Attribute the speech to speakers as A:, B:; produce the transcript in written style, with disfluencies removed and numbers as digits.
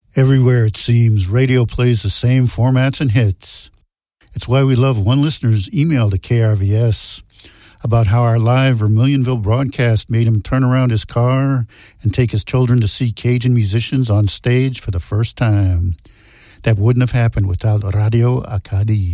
A: Everywhere it seems, radio plays the same formats and hits. It's why we love one listener's email to KRVS about how our live Vermilionville broadcast made him turn around his car and take his children to see Cajun musicians on stage for the first time. That wouldn't have happened without Radio Acadie.